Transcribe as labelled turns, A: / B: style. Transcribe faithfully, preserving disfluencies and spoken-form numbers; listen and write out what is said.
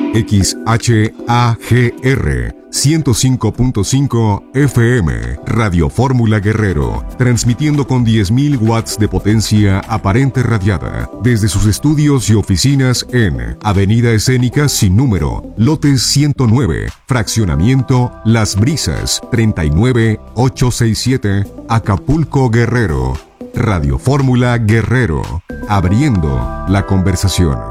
A: X H A G R ciento cinco punto cinco F M, Radio Fórmula Guerrero, transmitiendo con diez mil watts de potencia aparente radiada, desde sus estudios y oficinas en Avenida Escénica Sin Número, lote ciento nueve, fraccionamiento Las Brisas, treinta y nueve ochocientos sesenta y siete, Acapulco, Guerrero. Radio Fórmula Guerrero, abriendo la conversación.